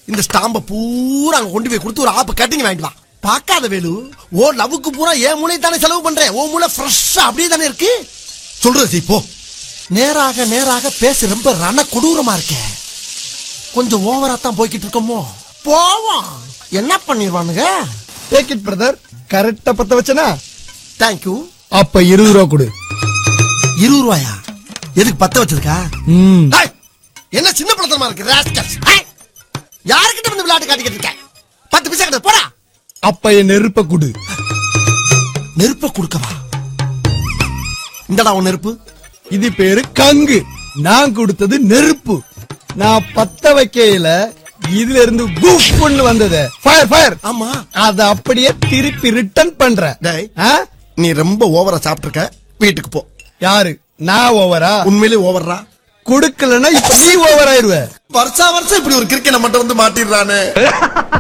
இந்த ஸ்டாம்ப பூரா அங்க கொண்டு போய் கொடுத்து ஒரு ஆப்பு கட்டிங் வாங்கிட்டு வா. பாக்காத வேலு, ஓ லவ்வுக்கு பூரா என் மூளை தானே செலவு பண்றேன். ஓ மூளை ஃப்ரெஷ்ஷா அப்படியே தானே இருக்கு. சொல்றது போ. நேராக நேராக பேச ரொம்ப ரண கொடூரமா இருக்க. கொஞ்சம் ஓவரா தான் போய்கிட்டு இருக்கோமோ. போவோம், என்ன பண்ணிடுவானுங்க. Take it brother. கரெக்டா பத்த வச்சனா? தேங்க்யூ. அப்ப 20 ரூபா கொடு. 20 ரூபாயா? எதுக்கு பத்த வச்சிருக்கா? என்ன சின்ன பழத்தனமா இருக்கு ராஸ்கல்ஸ். யாருக்கிட்ட வந்து விளையாட்டு காட்டிக்கிட்டு இருக்க? 10 பைசா கிட்ட போடா. அப்ப என் நெருப்ப கொடு. நெருப்ப குடுக்கவா? இந்தடா உன் நெருப்பு. இது பேரு கங்கு. நான் கொடுத்தது நெருப்பு. நான் பத்த வைக்கையில இதுல இருந்து குஃப்னு வந்தது. Fire fire. ஆமா, அத அப்படியே திருப்பி ரிட்டர்ன் பண்றேன். டேய், நீ ரொம்ப ஓவரா சாப்பிட்டுருக்க. வீட்டுக்கு போ. யாரு? நான் ஓவரா? உண்மையிலே ஓவரா? கொடுக்கலன்னா இப்ப நீ ஓவர் ஆயிருவ. வருஷா வருஷம் இப்படி ஒரு கிரிக்கெட் மட்டும் வந்து மாட்டிடுறானே.